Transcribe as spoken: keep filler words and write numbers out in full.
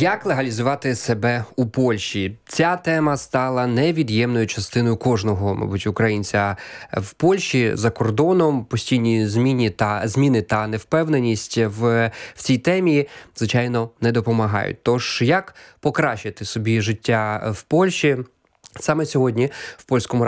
Як легалізувати себе у Польщі? Ця тема стала невід'ємною частиною кожного, мабуть, українця в Польщі, за кордоном. Постійні зміни та зміни та невпевненість в, в цій темі, звичайно, не допомагають. Тож, як покращити собі життя в Польщі? Саме сьогодні в польському